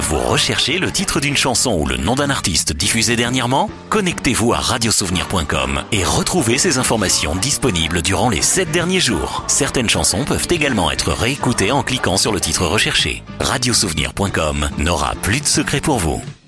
Vous recherchez le titre d'une chanson ou le nom d'un artiste diffusé dernièrement? Connectez-vous à radiosouvenir.com et retrouvez ces informations disponibles durant les 7 derniers jours. Certaines chansons peuvent également être réécoutées en cliquant sur le titre recherché. Radiosouvenir.com n'aura plus de secret pour vous.